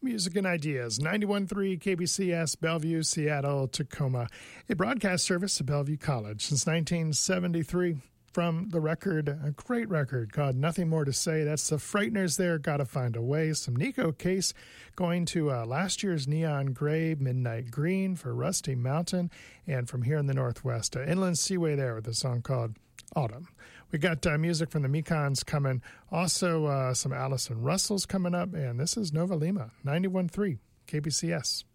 Music and Ideas, 91.3 KBCS, Bellevue, Seattle, Tacoma, a broadcast service of Bellevue College since 1973. From the record, a great record called Nothing More to Say. That's the Frighteners there, Gotta Find a Way. Some Nico Case going to last year's Neon Gray, Midnight Green for Rusty Mountain. And from here in the Northwest, Inland Seaway there with a song called Autumn. We got music from the Mekons coming. Also, some Allison Russells coming up. And this is Nova Lima, 91.3 KBCS.